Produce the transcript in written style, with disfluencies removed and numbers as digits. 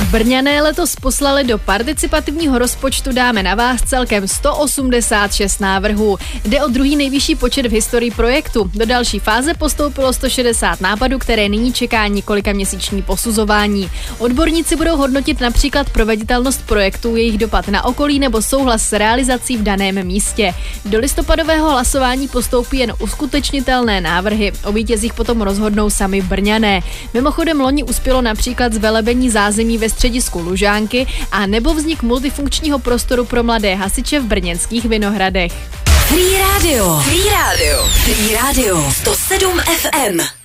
Brňané letos poslali do participativního rozpočtu Dáme na vás celkem 186 návrhů. Jde o druhý nejvyšší počet v historii projektu. Do další fáze postoupilo 160 nápadů, které nyní čeká několika měsíční posuzování. Odborníci budou hodnotit například proveditelnost projektu, jejich dopad na okolí nebo souhlas s realizací v daném místě. Do listopadového hlasování postoupí jen uskutečnitelné návrhy. O vítězích potom rozhodnou sami Brňané. Mimochodem loni uspělo například zvelebení zázemí ve středisku Lužánky a nebo vznik multifunkčního prostoru pro mladé hasiče v brněnských Vinohradech. Free Radio 107 FM.